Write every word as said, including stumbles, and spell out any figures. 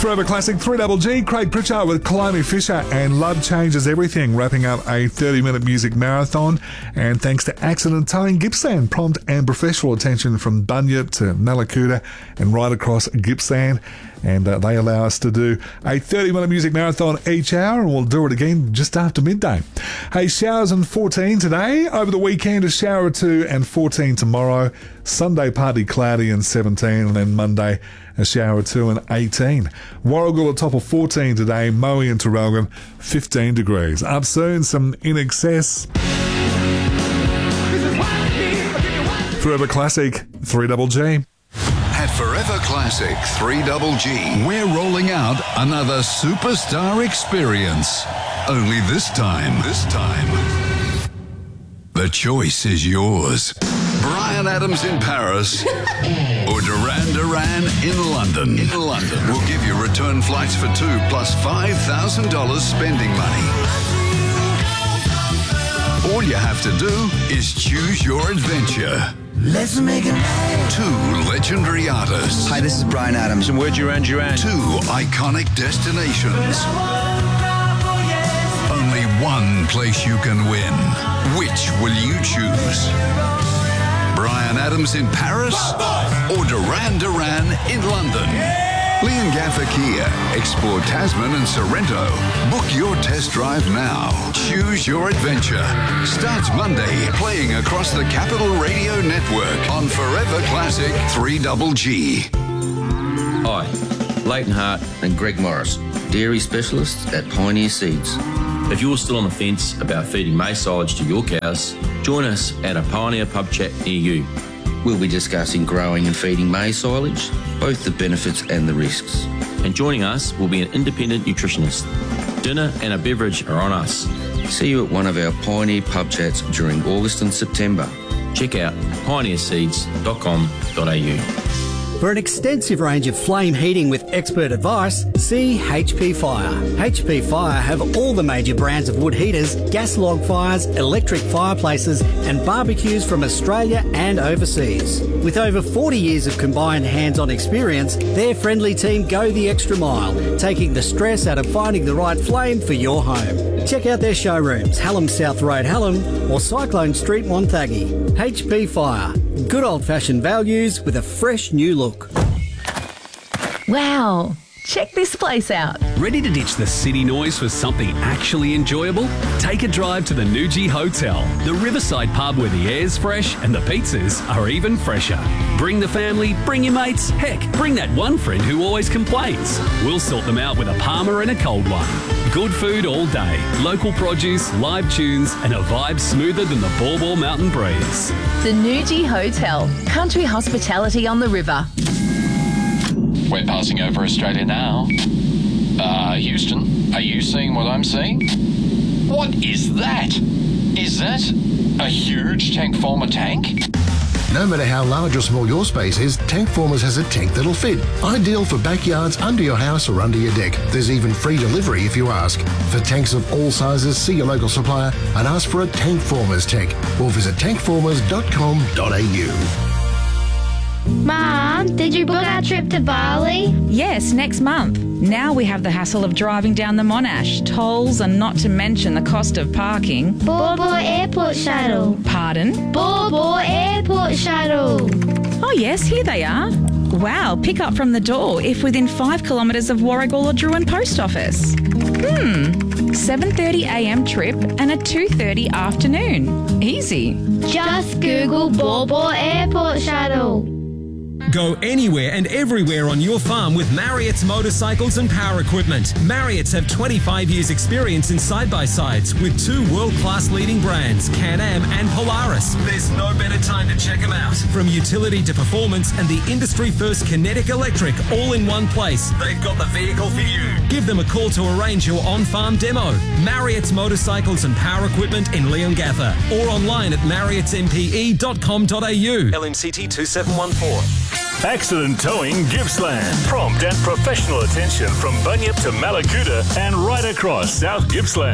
Forever Classic three Double G, Craig Pritchard with Calliope Fisher and Love Changes Everything, wrapping up a thirty-minute music marathon. And thanks to Accident Towing Gippsland, prompt and professional attention from Bunyip to Malakuta and right across Gippsland. And uh, they allow us to do a thirty-minute music marathon each hour, and we'll do it again just after midday. Hey, showers and fourteen today. Over the weekend, a shower or two and fourteen tomorrow. Sunday, partly cloudy and seventeen, and then Monday, a shower or two and eighteen. Warragul a top of fourteen today. Moe and Traralgon, fifteen degrees. Up soon, some In Excess. Forever Classic three Double G. At Forever Classic three Double G, we're rolling out another superstar experience. Only this time, this time, the choice is yours. Bryan Adams in Paris or Duran Duran in London. In London. We'll give you return flights for two plus five thousand dollars spending money. All you have to do is choose your adventure. Let's make it night. Two legendary artists. Hi, this is Bryan Adams. And we're Duran Duran. Two iconic destinations. Only one place you can win. Which will you choose? Bryan Adams in Paris or Duran Duran in London? Leongatha Kia, explore Tasman and Sorrento. Book your test drive now. Choose your adventure. Starts Monday, playing across the Capital Radio Network on Forever Classic three Double G. Hi, Leighton Hart and Greg Morris, dairy specialists at Pioneer Seeds. If you're still on the fence about feeding maize silage to your cows, join us at a Pioneer pub chat near you. We'll be discussing growing and feeding maize silage, both the benefits and the risks. And joining us will be an independent nutritionist. Dinner and a beverage are on us. See you at one of our Pioneer pub chats during August and September. Check out pioneer seeds dot com dot a u. For an extensive range of flame heating with expert advice, see H P Fire. H P Fire have all the major brands of wood heaters, gas log fires, electric fireplaces and barbecues from Australia and overseas. With over forty years of combined hands-on experience, their friendly team go the extra mile, taking the stress out of finding the right flame for your home. Check out their showrooms, Hallam South Road, Hallam or Cyclone Street, Wonthaggi. H P Fire. Good old-fashioned values with a fresh new look. Wow, check this place out. Ready to ditch the city noise for something actually enjoyable? Take a drive to the Nuji Hotel, the riverside pub where the air's fresh and the pizzas are even fresher. Bring the family, bring your mates, heck, bring that one friend who always complains. We'll sort them out with a Palmer and a cold one. Good food all day, local produce, live tunes and a vibe smoother than the Baw Baw Mountain breeze. The Nuji Hotel, country hospitality on the river. We're passing over Australia now. Uh, Houston, are you seeing what I'm seeing? What is that? Is that a huge tank former tank? No matter how large or small your space is, Tank Formers has a tank that'll fit. Ideal for backyards, under your house or under your deck. There's even free delivery if you ask. For tanks of all sizes, see your local supplier and ask for a Tank Formers tank or visit tank formers dot com dot a u. Mom, did you book our trip to Bali? Yes, next month. Now we have the hassle of driving down the Monash, tolls and not to mention the cost of parking. Baw Baw Airport Shuttle. Pardon? Baw Baw Airport Shuttle. Oh yes, here they are. Wow, pick up from the door if within five kilometres of Warragul or Druin Post Office. Hmm, seven thirty a m trip and a two thirty afternoon. Easy. Just Google Baw Baw Airport Shuttle. Go anywhere and everywhere on your farm with Marriott's motorcycles and power equipment. Marriott's have twenty-five years experience in side-by-sides with two world-class leading brands, Can-Am and Polaris. There's no better time to check them out. From utility to performance and the industry-first Kinetic Electric all in one place. They've got the vehicle for you. Give them a call to arrange your on-farm demo. Marriott's motorcycles and power equipment in Leongatha or online at marriotts m p e dot com dot a u. L M C T two seven one four. Accident Towing Gippsland. Prompt and professional attention from Bunyip to Malakuta and right across South Gippsland.